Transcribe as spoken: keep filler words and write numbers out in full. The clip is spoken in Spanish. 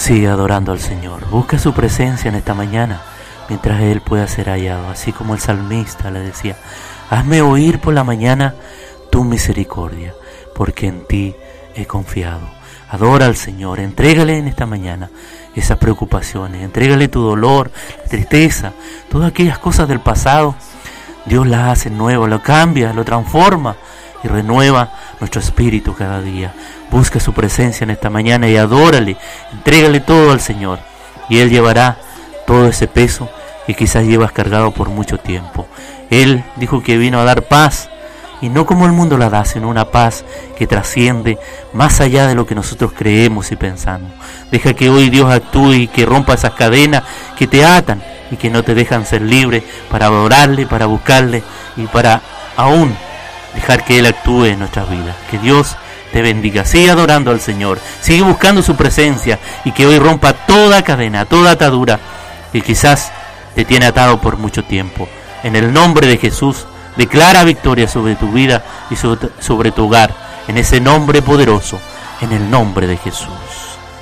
Sigue adorando al Señor. Busca su presencia en esta mañana mientras Él pueda ser hallado. Así como el salmista le decía: hazme oír por la mañana tu misericordia, porque en ti he confiado. Adora al Señor. Entrégale en esta mañana esas preocupaciones. Entrégale tu dolor, tristeza, todas aquellas cosas del pasado. Dios las hace nuevas, lo cambia, lo transforma y renueva nuestro espíritu cada día. Busca su presencia en esta mañana y adórale, entrégale todo al Señor, y Él llevará todo ese peso que quizás llevas cargado por mucho tiempo. Él dijo que vino a dar paz, y no como el mundo la da, sino una paz que trasciende más allá de lo que nosotros creemos y pensamos. Deja que hoy Dios actúe y que rompa esas cadenas que te atan y que no te dejan ser libre para adorarle, para buscarle y para aún dejar que Él actúe en nuestras vidas. Que Dios te bendiga. Sigue adorando al Señor, sigue buscando su presencia, y que hoy rompa toda cadena, toda atadura que quizás te tiene atado por mucho tiempo. En el nombre de Jesús, declara victoria sobre tu vida y sobre tu hogar, en ese nombre poderoso, en el nombre de Jesús.